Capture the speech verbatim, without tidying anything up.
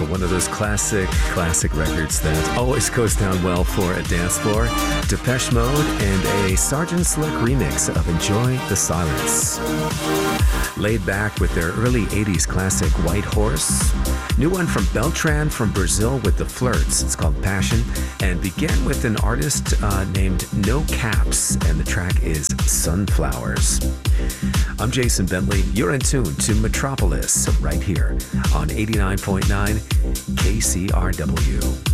One of those classic, classic records that always goes down well for a dance floor. Depeche Mode and a Sergeant Slick remix of Enjoy the Silence. Laid back with their early eighties classic White Horse. New one from Beltran from Brazil with The Flirts. It's called Passion. And began with an artist uh, named No Caps. And the track is Sunflowers. I'm Jason Bentley. You're in tune to Metropolis right here on eighty-nine point nine K C R W.